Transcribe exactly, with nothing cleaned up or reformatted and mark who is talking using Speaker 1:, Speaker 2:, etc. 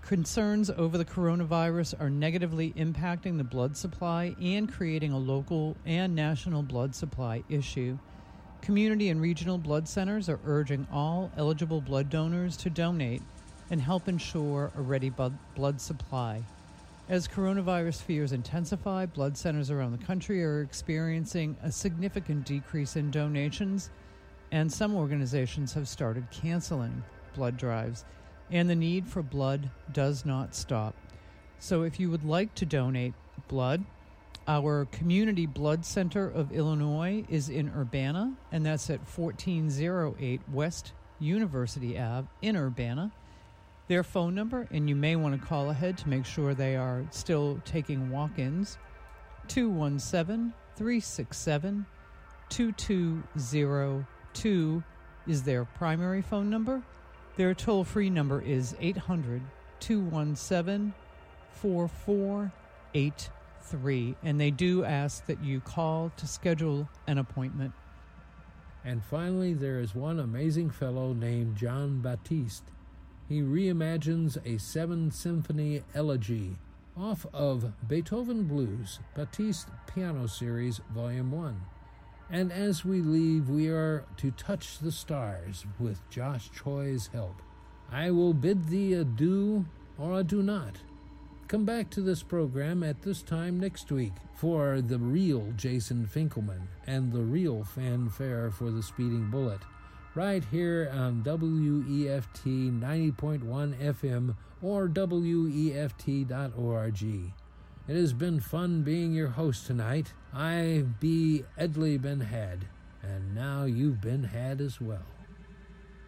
Speaker 1: Concerns over the coronavirus are negatively impacting the blood supply and creating a local and national blood supply issue. Community and regional blood centers are urging all eligible blood donors to donate and help ensure a ready blood supply. As coronavirus fears intensify, blood centers around the country are experiencing a significant decrease in donations, and some organizations have started canceling blood drives, and the need for blood does not stop. So if you would like to donate blood, our Community Blood Center of Illinois is in Urbana, and that's at fourteen oh eight West University Avenue in Urbana. Their phone number, and you may want to call ahead to make sure they are still taking walk-ins, two one seven, three six seven, two two zero two is their primary phone number. Their toll-free number is eight hundred, two one seven, four four eight three, and they do ask that you call to schedule an appointment.
Speaker 2: And finally, there is one amazing fellow named Jon Batiste. He reimagines a seven-symphony elegy off of Beethoven Blues, Batiste Piano Series, Volume one. And as we leave, we are to touch the stars with Josh Choi's help. I will bid thee adieu, or adieu not. Come back to this program at this time next week for the real Jason Finkelman and the real fanfare for the Speeding Bullet, right here on W E F T ninety point one F M or W E F T dot org. It has been fun being your host tonight. I be Edley Ben Had, and now you've been had as well.